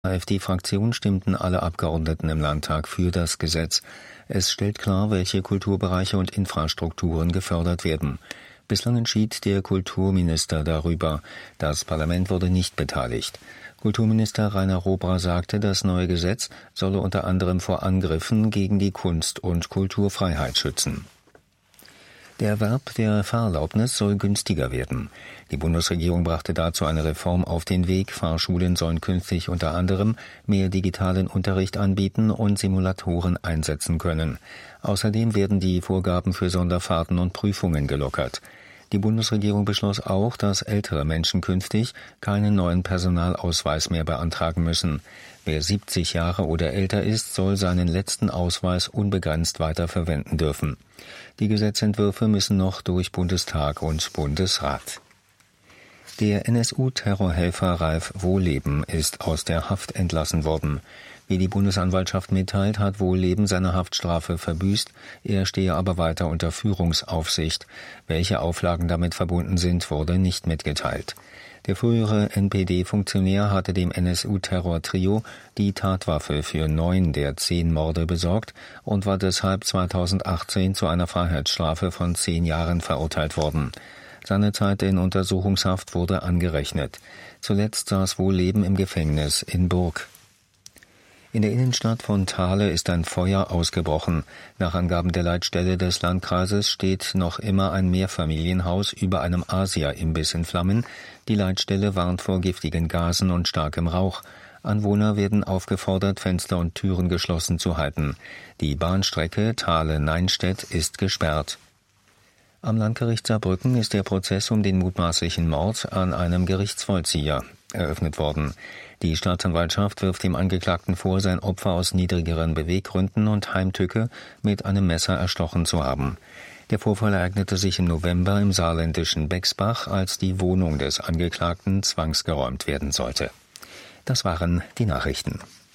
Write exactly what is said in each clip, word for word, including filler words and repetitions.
AfD-Fraktion stimmten alle Abgeordneten im Landtag für das Gesetz. Es stellt klar, welche Kulturbereiche und Infrastrukturen gefördert werden. Bislang entschied der Kulturminister darüber. Das Parlament wurde nicht beteiligt. Kulturminister Rainer Robra sagte, das neue Gesetz solle unter anderem vor Angriffen gegen die Kunst- und Kulturfreiheit schützen. Der Erwerb der Fahrerlaubnis soll günstiger werden. Die Bundesregierung brachte dazu eine Reform auf den Weg. Fahrschulen sollen künftig unter anderem mehr digitalen Unterricht anbieten und Simulatoren einsetzen können. Außerdem werden die Vorgaben für Sonderfahrten und Prüfungen gelockert. Die Bundesregierung beschloss auch, dass ältere Menschen künftig keinen neuen Personalausweis mehr beantragen müssen. Wer siebzig Jahre oder älter ist, soll seinen letzten Ausweis unbegrenzt weiterverwenden dürfen. Die Gesetzentwürfe müssen noch durch Bundestag und Bundesrat. Der N S U-Terrorhelfer Ralf Wohlleben ist aus der Haft entlassen worden. Wie die Bundesanwaltschaft mitteilt, hat Wohlleben seine Haftstrafe verbüßt. Er stehe aber weiter unter Führungsaufsicht. Welche Auflagen damit verbunden sind, wurde nicht mitgeteilt. Der frühere N P D-Funktionär hatte dem N S U-Terror-Trio die Tatwaffe für neun der zehn Morde besorgt und war deshalb zweitausendachtzehn zu einer Freiheitsstrafe von zehn Jahren verurteilt worden. Seine Zeit in Untersuchungshaft wurde angerechnet. Zuletzt saß Wohlleben im Gefängnis in Burg. In der Innenstadt von Thale ist ein Feuer ausgebrochen. Nach Angaben der Leitstelle des Landkreises steht noch immer ein Mehrfamilienhaus über einem Asia-Imbiss in Flammen. Die Leitstelle warnt vor giftigen Gasen und starkem Rauch. Anwohner werden aufgefordert, Fenster und Türen geschlossen zu halten. Die Bahnstrecke Thale-Neinstedt ist gesperrt. Am Landgericht Saarbrücken ist der Prozess um den mutmaßlichen Mord an einem Gerichtsvollzieher eröffnet worden. Die Staatsanwaltschaft wirft dem Angeklagten vor, sein Opfer aus niedrigeren Beweggründen und Heimtücke mit einem Messer erstochen zu haben. Der Vorfall ereignete sich im November im saarländischen Bexbach, als die Wohnung des Angeklagten zwangsgeräumt werden sollte. Das waren die Nachrichten.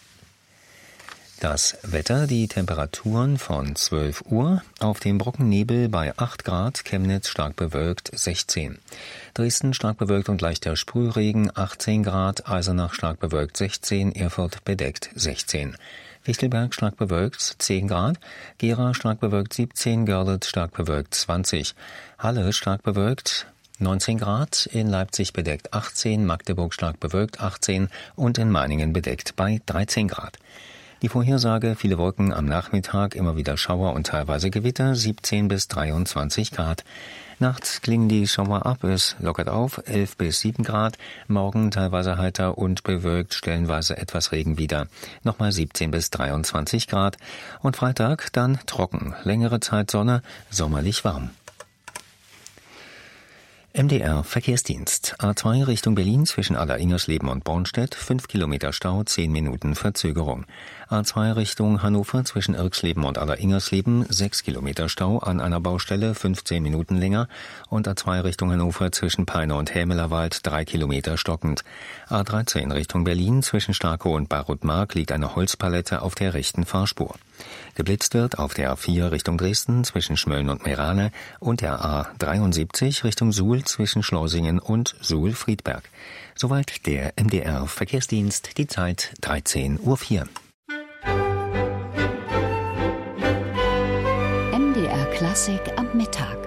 Das Wetter, die Temperaturen von zwölf Uhr, auf dem Brockennebel bei acht Grad, Chemnitz stark bewölkt sechzehn. Dresden stark bewölkt und leichter Sprühregen achtzehn Grad, Eisenach stark bewölkt sechzehn, Erfurt bedeckt sechzehn. Fichtelberg stark bewölkt zehn Grad, Gera stark bewölkt siebzehn, Görlitz stark bewölkt zwanzig, Halle stark bewölkt neunzehn Grad, in Leipzig bedeckt achtzehn, Magdeburg stark bewölkt achtzehn und in Meiningen bedeckt bei dreizehn Grad. Die Vorhersage, viele Wolken am Nachmittag, immer wieder Schauer und teilweise Gewitter, siebzehn bis dreiundzwanzig Grad. Nachts klingen die Schauer ab, es lockert auf, elf bis sieben Grad, morgen teilweise heiter und bewölkt, stellenweise etwas Regen wieder, nochmal siebzehn bis dreiundzwanzig Grad und Freitag dann trocken, längere Zeit Sonne, sommerlich warm. M D R Verkehrsdienst. A zwei Richtung Berlin zwischen Allersingersleben und Bornstedt, fünf Kilometer Stau, zehn Minuten Verzögerung. A zwei Richtung Hannover zwischen Irksleben und Allersingersleben, sechs Kilometer Stau an einer Baustelle, fünfzehn Minuten länger. Und A zwei Richtung Hannover zwischen Peine und Hämelerwald, drei Kilometer stockend. A dreizehn Richtung Berlin zwischen Starkow und Barutmark liegt eine Holzpalette auf der rechten Fahrspur. Geblitzt wird auf der A vier Richtung Dresden zwischen Schmölln und Meerane und der A dreiundsiebzig Richtung Suhl zwischen Schleusingen und Suhl-Friedberg. Soweit der M D R Verkehrsdienst, die Zeit dreizehn Uhr vier. M D R Klassik am Mittag.